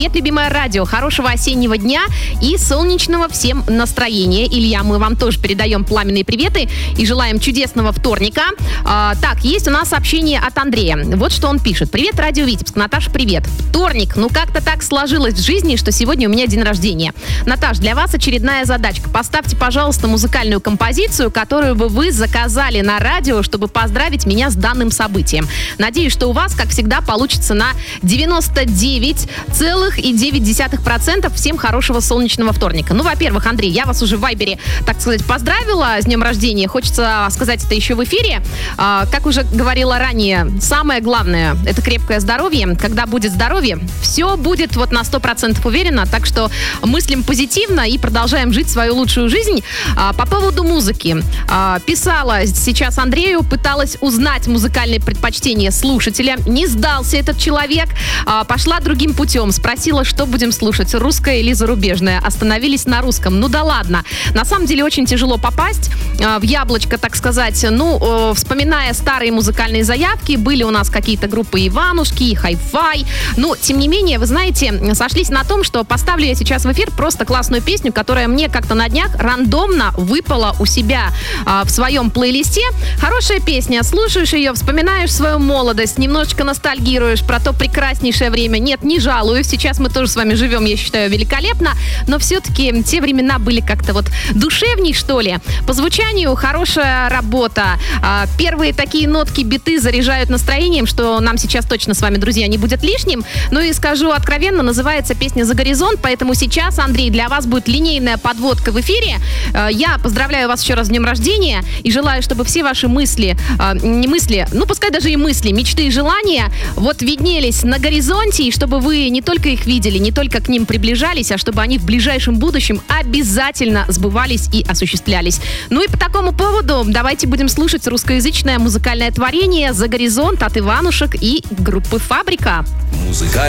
Привет, любимое радио. Хорошего осеннего дня и солнечного всем настроения. Илья, мы вам тоже передаем пламенные приветы и желаем чудесного вторника. Так, есть у нас сообщение от Андрея. Вот что он пишет. Привет, радио Витебск. Наташа, привет. Вторник. Ну, как-то так сложилось в жизни, что сегодня у меня день рождения. Наташ, для вас очередная задачка. Поставьте, пожалуйста, музыкальную композицию, которую бы вы заказали на радио, чтобы поздравить меня с событием. Надеюсь, что у вас, как всегда, получится на 99,9%. Всем хорошего солнечного вторника. Ну, во-первых, Андрей, я вас уже в Вайбере, так сказать, поздравила с днем рождения. Хочется сказать это еще в эфире. Как уже говорила ранее, самое главное – это крепкое здоровье. Когда будет здоровье, все будет вот на 100% уверенно. Так что мыслим позитивно и продолжаем жить свою лучшую жизнь. По поводу музыки. Писала сейчас Андрею, пыталась узнать музыкальные предпочтения слушателя. Не сдался этот человек. Пошла другим путем. Спросила, что будем слушать, русское или зарубежное. Остановились на русском. Ну да ладно. На самом деле очень тяжело попасть в яблочко, так сказать. Ну, вспоминая старые музыкальные заявки, были у нас какие-то группы Иванушки и Хай-Фай. Но, тем не менее, вы знаете, сошлись на том, что поставлю я сейчас в эфир просто классную песню, которая мне как-то на днях рандомно выпала у себя в своем плейлисте. Хорошая песня. Слушаешь ее, вспоминаешь свою молодость, немножечко ностальгируешь про то прекраснейшее время. Нет, не жалуюсь. Сейчас мы тоже с вами живем, я считаю, великолепно. Но все-таки те времена были как-то вот душевней, что ли. По звучанию хорошая работа. Первые такие нотки, биты заряжают настроением, что нам сейчас точно с вами, друзья, не будет лишним. Ну и скажу откровенно, называется песня «За горизонт», поэтому сейчас, Андрей, для вас будет линейная подводка в эфире. Я поздравляю вас еще раз с днем рождения и желаю, чтобы все ваши мысли, не мысли, ну пускай даже и мысли, мечты и желания вот виднелись на горизонте, и чтобы вы не только их видели, не только к ним приближались, а чтобы они в ближайшем будущем обязательно сбывались и осуществлялись. Ну и по такому поводу давайте будем слушать русскоязычное музыкальное творение «За горизонт» от Иванушек и группы «Фабрика».